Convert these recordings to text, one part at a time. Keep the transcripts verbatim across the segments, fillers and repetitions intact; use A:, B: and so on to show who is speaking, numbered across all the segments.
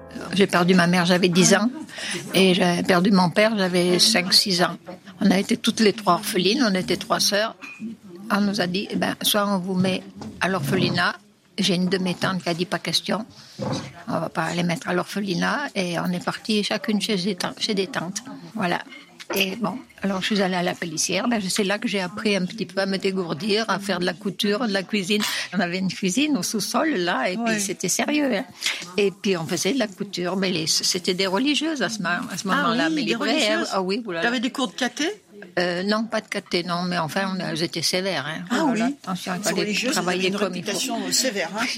A: J'ai perdu ma mère, j'avais dix ans. Et j'ai perdu mon père, j'avais cinq six ans. On a été toutes les trois orphelines, on était trois sœurs. On nous a dit, eh ben, soit on vous met à l'orphelinat. J'ai une de mes tantes qui a dit pas question. On va pas les mettre à l'orphelinat. Et on est partis chacune chez des tantes. Chez des tantes. Voilà. Et bon, alors je suis allée à la Pellissière. Ben, c'est là que j'ai appris un petit peu à me dégourdir, à faire de la couture, de la cuisine. On avait une cuisine au sous-sol, là, et puis ouais. C'était sérieux. Hein. Et puis on faisait de la couture. Mais les, c'était des religieuses à ce, à ce moment-là.
B: Ah oui,
A: mais
B: des
A: les vraies,
B: religieuses.
A: Ah oui, voilà.
B: T'avais des cours de caté?
A: Euh, non, pas de caté, non, mais enfin, on a, elles étaient sévères. Hein.
B: Ah
A: voilà.
B: oui,
A: attention, il fallait travailler
B: une
A: comme il faut.
B: réputation sévère. Hein.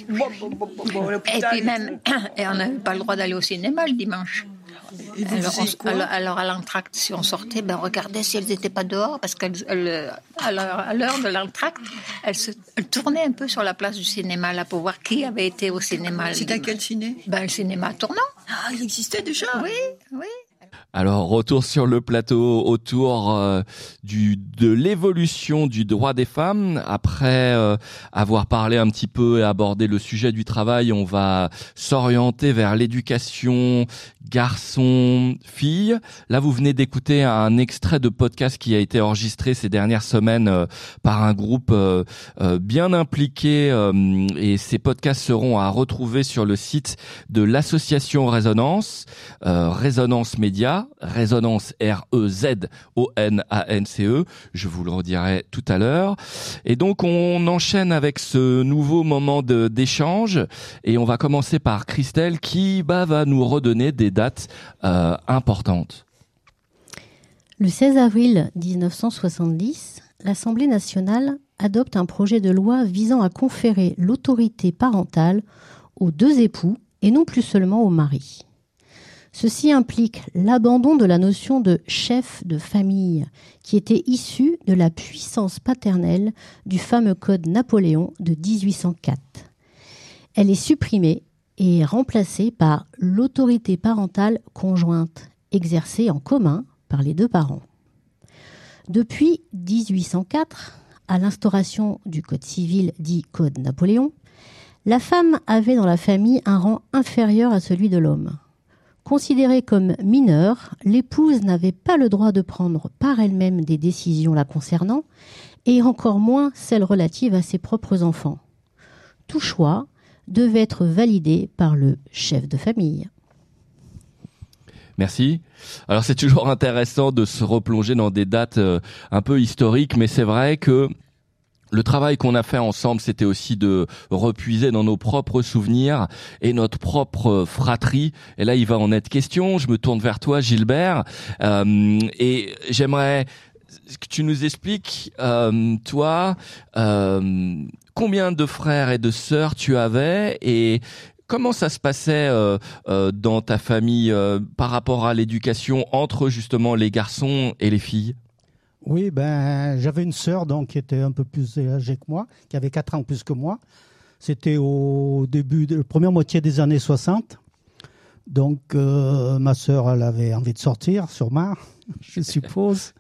A: Et puis même, et on n'avait pas le droit d'aller au cinéma le dimanche. Alors, on, alors, alors à l'entracte, si on sortait, ben on regardait si elles n'étaient pas dehors, parce qu'à l'heure de l'entracte, elles, se, elles tournaient un peu sur la place du cinéma là pour voir qui avait été au cinéma.
B: C'était à quel ciné?
A: Ben le cinéma tournant.
B: Ah, il existait déjà.
A: Oui, oui.
C: Alors, retour sur le plateau autour euh, du de l'évolution du droit des femmes. Après euh, avoir parlé un petit peu et abordé le sujet du travail, on va s'orienter vers l'éducation garçon-fille. Là, vous venez d'écouter un extrait de podcast qui a été enregistré ces dernières semaines euh, par un groupe euh, euh, bien impliqué euh, et ces podcasts seront à retrouver sur le site de l'association Résonance, euh, Résonance Média, Résonance R E Z O N A N C E. Je vous le redirai tout à l'heure. Et donc, on enchaîne avec ce nouveau moment de, d'échange et on va commencer par Christelle qui bah, va nous redonner des dates euh, importantes.
D: Le seize avril dix-neuf cent soixante-dix, l'Assemblée nationale adopte un projet de loi visant à conférer l'autorité parentale aux deux époux et non plus seulement au mari. Ceci implique l'abandon de la notion de chef de famille qui était issue de la puissance paternelle du fameux Code Napoléon de dix-huit cent quatre. Elle est supprimée et remplacée par l'autorité parentale conjointe, exercée en commun par les deux parents. Depuis dix-huit cent quatre, à l'instauration du Code civil dit Code Napoléon, la femme avait dans la famille un rang inférieur à celui de l'homme. Considérée comme mineure, l'épouse n'avait pas le droit de prendre par elle-même des décisions la concernant, et encore moins celles relatives à ses propres enfants. Tout choix devait être validé par le chef de famille.
C: Merci. Alors c'est toujours intéressant de se replonger dans des dates euh, un peu historiques, mais c'est vrai que le travail qu'on a fait ensemble, c'était aussi de repuiser dans nos propres souvenirs et notre propre fratrie. Et là, il va en être question. Je me tourne vers toi, Gilbert, euh, et j'aimerais que tu nous expliques, euh, toi, euh, combien de frères et de sœurs tu avais et comment ça se passait euh, euh, dans ta famille euh, par rapport à l'éducation entre justement les garçons et les filles?
E: Oui, ben j'avais une sœur donc qui était un peu plus âgée que moi, qui avait quatre ans plus que moi. C'était au début de la première moitié des années soixante. Donc euh, ma sœur, elle avait envie de sortir sûrement, je suppose.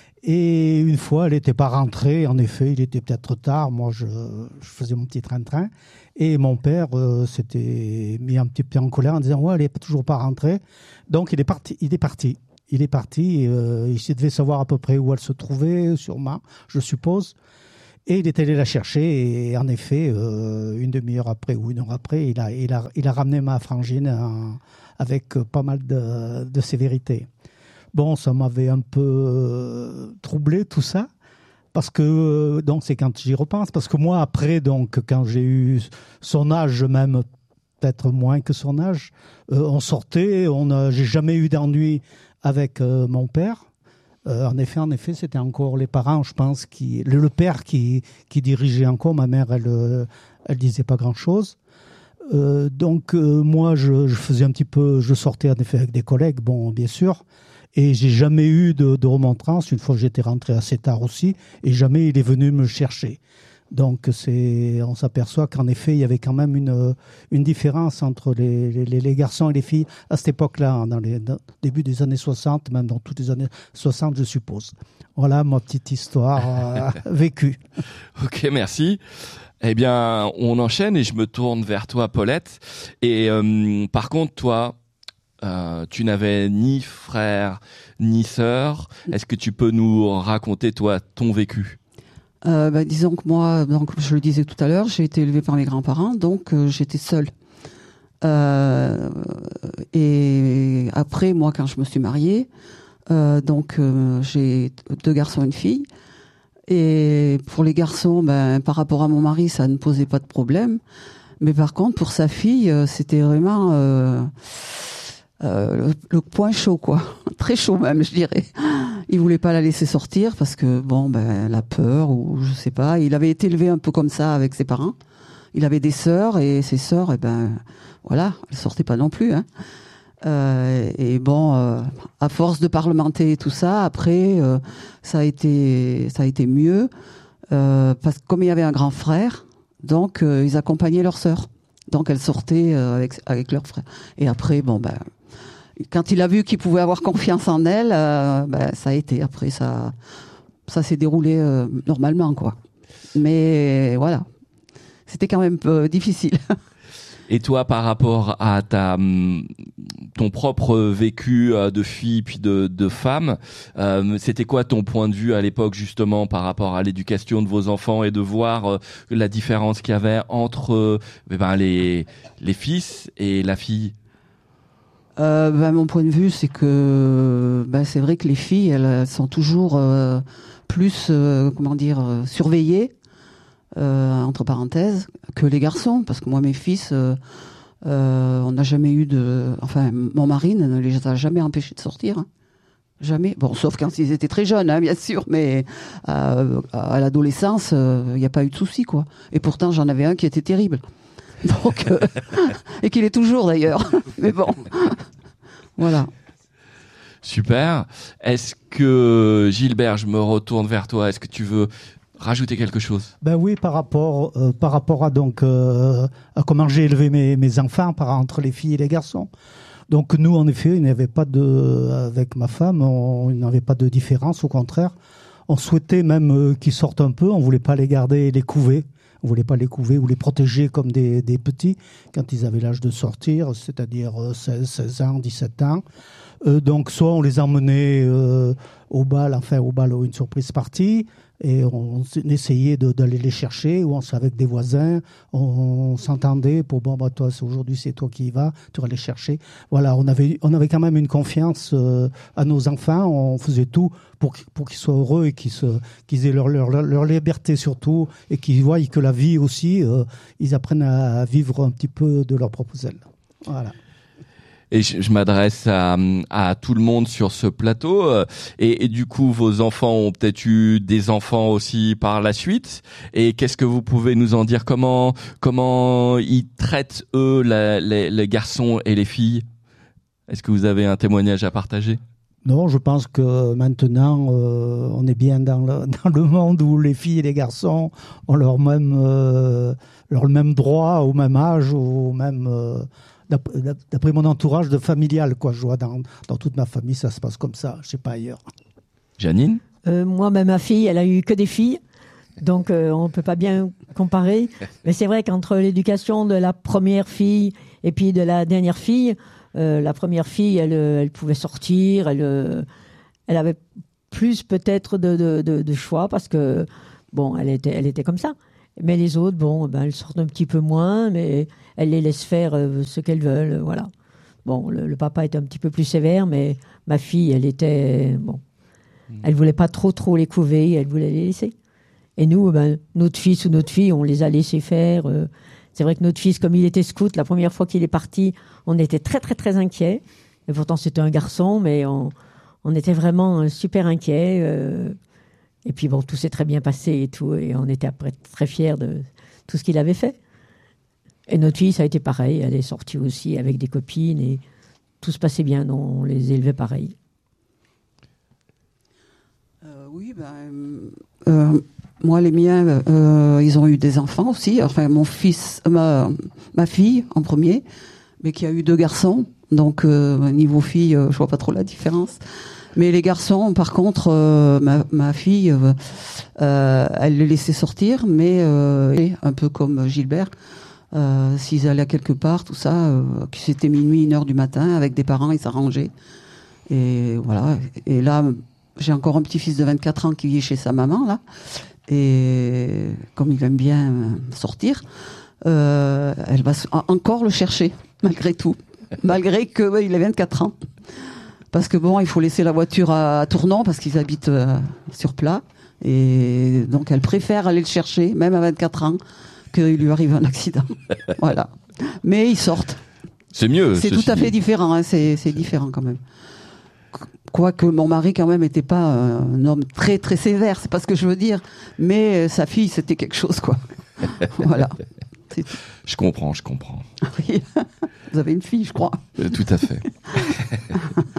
E: Et une fois, elle n'était pas rentrée. En effet, il était peut-être trop tard. Moi, je, je faisais mon petit train-train. Et mon père euh, s'était mis un petit peu en colère en disant « Ouais, elle n'est toujours pas rentrée. » Donc, il est parti. Il est parti. Il est parti. Euh, il devait savoir à peu près où elle se trouvait, sûrement, je suppose. Et il est allé la chercher. Et en effet, euh, une demi-heure après ou une heure après, il a, il a, il a ramené ma frangine en, avec pas mal de, de sévérité. Bon, ça m'avait un peu euh, troublé tout ça, parce que euh, donc c'est quand j'y repense, parce que moi après donc quand j'ai eu son âge, même peut-être moins que son âge, euh, on sortait, on a, j'ai jamais eu d'ennui avec euh, mon père. Euh, en effet, en effet, c'était encore les parents, je pense, qui le, le père qui qui dirigeait encore. Ma mère, elle euh, elle disait pas grand-chose. Euh, donc euh, moi, je, je faisais un petit peu, je sortais en effet avec des collègues, bon, bien sûr. Et j'ai jamais eu de, de remontrance. Une fois, j'étais rentré assez tard aussi, et jamais il est venu me chercher. Donc, c'est, on s'aperçoit qu'en effet, il y avait quand même une, une différence entre les, les, les garçons et les filles à cette époque-là, dans les dans, début des années soixante, même dans toutes les années soixante, je suppose. Voilà ma petite histoire euh, vécue.
C: Ok, merci. Eh bien, on enchaîne et je me tourne vers toi, Paulette. Et euh, par contre, toi, euh, tu n'avais ni frère ni sœur. Est-ce que tu peux nous raconter, toi, ton vécu ?
F: euh, bah, Disons que moi, donc, je le disais tout à l'heure, j'ai été élevée par mes grands-parents, donc euh, j'étais seule. Euh, et après, moi, quand je me suis mariée, euh, donc euh, j'ai deux garçons et une fille. Et pour les garçons, ben, par rapport à mon mari, ça ne posait pas de problème. Mais par contre, pour sa fille, euh, c'était vraiment euh, euh, le, le point chaud, quoi. Très chaud même, je dirais. Il voulait pas la laisser sortir parce que, bon, ben, la peur ou je sais pas. Il avait été élevé un peu comme ça avec ses parents. Il avait des sœurs et ses sœurs, eh ben, voilà, elles sortaient pas non plus, hein. Euh, et bon, euh, à force de parlementer et tout ça, après, euh, ça a été, ça a été mieux, euh, parce que comme il y avait un grand frère, donc euh, ils accompagnaient leur sœur, donc elles sortaient euh, avec avec leur frère. Et après, bon ben, quand il a vu qu'il pouvait avoir confiance en elle, euh, ben ça a été. Après, ça, ça s'est déroulé euh, normalement, quoi. Mais voilà, c'était quand même un peu difficile.
C: Et toi, par rapport à ta ton propre vécu de fille puis de, de femme, euh, c'était quoi ton point de vue à l'époque justement par rapport à l'éducation de vos enfants et de voir euh, la différence qu'il y avait entre euh, ben, les les fils et la fille?
F: Euh, ben, mon point de vue, c'est que ben, c'est vrai que les filles, elles, elles sont toujours euh, plus, euh, comment dire, euh, surveillées. Euh, entre parenthèses, que les garçons, parce que moi mes fils, euh, euh, on n'a jamais eu de, enfin mon mari ne les a jamais empêchés de sortir, hein. Jamais. Bon, sauf quand ils étaient très jeunes, hein, bien sûr, mais euh, à l'adolescence, il euh, n'y a pas eu de souci, quoi. Et pourtant j'en avais un qui était terrible, donc euh, et qu'il est toujours d'ailleurs. Mais bon, voilà.
C: Super. Est-ce que Gilbert, je me retourne vers toi. Est-ce que tu veux rajouter quelque chose?
E: Ben oui, par rapport, euh, par rapport à donc euh, à comment j'ai élevé mes, mes enfants, par entre les filles et les garçons. Donc nous, en effet, il n'y avait pas de, avec ma femme, on, il n'y avait pas de différence. Au contraire, on souhaitait même euh, qu'ils sortent un peu. On voulait pas les garder et les couver. On voulait pas les couver ou les protéger comme des, des petits quand ils avaient l'âge de sortir, c'est-à-dire euh, seize, seize ans, dix-sept ans. Euh, donc soit on les emmenait euh, au bal, enfin au bal ou une surprise partie. Et on essayait de, d'aller les chercher, ou on s'est avec des voisins, on, on s'entendait pour bon bah toi c'est aujourd'hui c'est toi qui y vas, tu vas les chercher. Voilà, on avait on avait quand même une confiance euh, à nos enfants, on faisait tout pour pour qu'ils soient heureux et qu'ils se qu'ils aient leur leur leur liberté surtout et qu'ils voient que la vie aussi euh, ils apprennent à vivre un petit peu de leurs propres ailes. Voilà.
C: Et je, je m'adresse à, à tout le monde sur ce plateau. Et, et du coup, vos enfants ont peut-être eu des enfants aussi par la suite. Et qu'est-ce que vous pouvez nous en dire? Comment comment ils traitent eux la, les, les garçons et les filles? Est-ce que vous avez un témoignage à partager?
E: Non, je pense que maintenant, euh, on est bien dans le, dans le monde où les filles et les garçons ont leur même, euh, leur même droit au même âge, au même... Euh, d'après mon entourage de familial, quoi. Je vois dans, dans toute ma famille, ça se passe comme ça. Je sais pas ailleurs.
C: Janine?
G: euh, Moi, ben, ma fille, elle a eu que des filles. Donc, euh, on peut pas bien comparer. Mais c'est vrai qu'entre l'éducation de la première fille et puis de la dernière fille, euh, la première fille, elle, elle pouvait sortir, elle, elle avait plus peut-être de, de, de, de choix parce que, bon, elle était, elle était comme ça. Mais les autres, bon, ben, elles sortent un petit peu moins, mais elles les laissent faire euh, ce qu'elles veulent, euh, voilà. Bon, le, le papa était un petit peu plus sévère, mais ma fille, elle était, bon, mmh. elle voulait pas trop, trop les couver, elle voulait les laisser. Et nous, ben, notre fils ou notre fille, on les a laissés faire. Euh, c'est vrai que notre fils, comme il était scout, la première fois qu'il est parti, on était très, très, très inquiets. Et pourtant, c'était un garçon, mais on, on était vraiment euh, super inquiets. Euh, Et puis bon, tout s'est très bien passé et tout, et on était après très fiers de tout ce qu'il avait fait. Et notre fille, ça a été pareil, elle est sortie aussi avec des copines, et tout se passait bien, on les élevait pareil.
F: Euh, oui, ben, euh, moi les miens, euh, ils ont eu des enfants aussi, enfin mon fils, ma, ma fille en premier, mais qui a eu deux garçons, donc euh, niveau fille, euh, je vois pas trop la différence. Mais les garçons, par contre, euh, ma, ma fille, euh, euh, elle les laissait sortir, mais euh, un peu comme Gilbert, Euh, s'ils allaient à quelque part, tout ça, euh, que c'était minuit, une heure du matin, avec des parents, ils s'arrangeaient. Et voilà. Et là, j'ai encore un petit-fils de vingt-quatre ans qui vit chez sa maman, là. Et comme il aime bien sortir, euh, elle va encore le chercher, malgré tout. Malgré qu'il ouais, ait vingt-quatre ans. Parce que bon, il faut laisser la voiture à, à Tournon, parce qu'ils habitent euh, sur plat. Et donc, elle préfère aller le chercher, même à vingt-quatre ans, qu'il lui arrive un accident. Voilà. Mais ils sortent.
C: C'est mieux.
F: C'est tout à fait différent, hein. c'est, c'est différent quand même. Quoique mon mari quand même n'était pas un homme très très sévère, c'est pas ce que je veux dire, mais sa fille c'était quelque chose quoi. Voilà. C'est...
C: Je comprends, je comprends.
F: Oui. Vous avez une fille, je crois.
C: Euh, tout à fait. Gilbert ?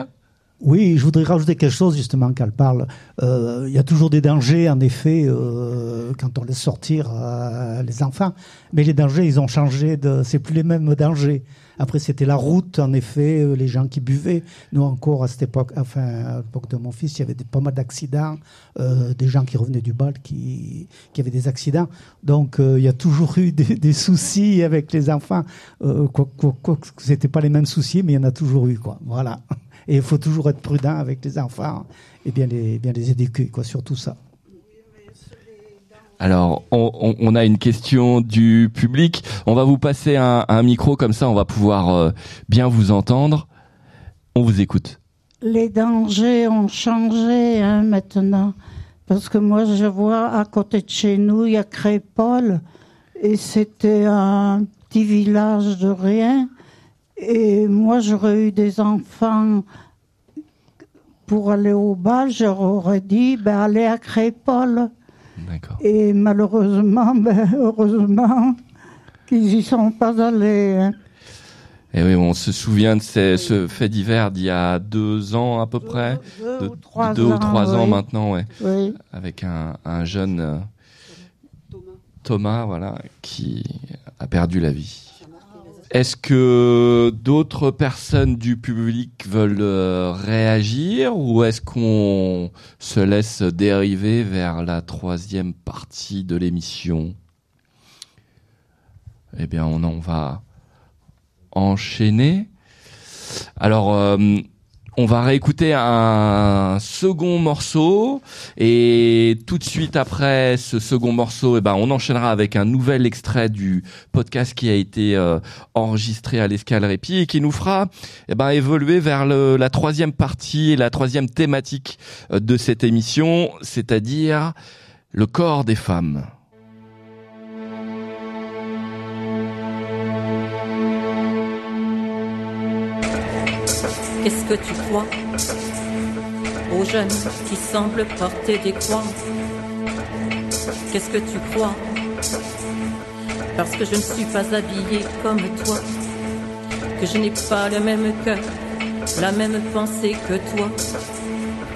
E: Oui, je voudrais rajouter quelque chose justement qu'elle parle. Euh, il y a toujours des dangers, en effet, euh, quand on laisse sortir euh, les enfants. Mais les dangers, ils ont changé. De, c'est plus les mêmes dangers. Après, c'était la route, en effet, les gens qui buvaient. Nous encore à cette époque, enfin à l'époque de mon fils, il y avait des, pas mal d'accidents, euh, des gens qui revenaient du bal qui, qui avaient des accidents. Donc euh, il y a toujours eu des, des soucis avec les enfants. Euh, quoi, quoi, quoi, c'était pas les mêmes soucis, mais il y en a toujours eu, quoi. Voilà. Et il faut toujours être prudent avec les enfants et bien les, bien les éduquer, quoi, surtout ça.
C: Alors, on, on, on a une question du public. On va vous passer un, un micro, comme ça on va pouvoir euh, bien vous entendre. On vous écoute.
H: Les dangers ont changé hein, maintenant. Parce que moi, je vois à côté de chez nous, il y a Crépol. Et c'était un petit village de rien. Et moi, j'aurais eu des enfants pour aller au bal, j'aurais dit, ben, allez à Crépol.
C: D'accord.
H: Et malheureusement, ben, heureusement, qu'ils y sont pas allés. Hein.
C: Et oui, on se souvient de ces, ce fait divers d'il y a deux ans à peu près.
H: Deux, deux
C: de,
H: ou trois
C: deux
H: ans,
C: ou trois
H: oui.
C: ans maintenant, ouais.
H: Oui.
C: Avec un, un jeune euh, Thomas. Thomas, voilà, qui a perdu la vie. Est-ce que d'autres personnes du public veulent euh, réagir ou est-ce qu'on se laisse dériver vers la troisième partie de l'émission ? Eh bien, on en va enchaîner. Alors, euh, on va réécouter un second morceau et tout de suite après ce second morceau, eh ben, on enchaînera avec un nouvel extrait du podcast qui a été euh, enregistré à l'Escale Répit et qui nous fera eh ben, évoluer vers le, la troisième partie et la troisième thématique de cette émission, c'est-à-dire le corps des femmes.
I: Qu'est-ce que tu crois aux jeunes qui semblent porter des croix? Qu'est-ce que tu crois? Parce que je ne suis pas habillée comme toi, que je n'ai pas le même cœur, la même pensée que toi.